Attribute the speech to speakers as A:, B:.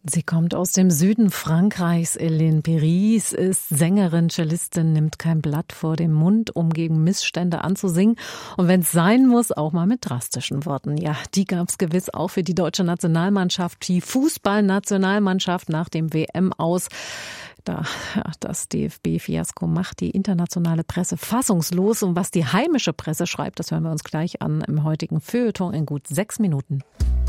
A: Sie kommt aus dem Süden Frankreichs. Hélène Pyrisse ist Sängerin, Cellistin, nimmt kein Blatt vor den Mund, um gegen Missstände anzusingen. Und wenn es sein muss, auch mal mit drastischen Worten. Ja, die gab es gewiss auch für die deutsche Nationalmannschaft, die Fußballnationalmannschaft nach dem WM-Aus. Das DFB-Fiasko macht die internationale Presse fassungslos. Und was die heimische Presse schreibt, das hören wir uns gleich an im heutigen Feuilleton in gut 6 Minuten.